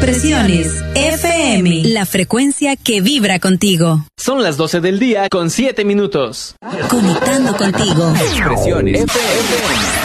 Expresiones FM, la frecuencia que vibra contigo. Son las 12 del día con 7 minutos. Conectando contigo. Expresiones FM.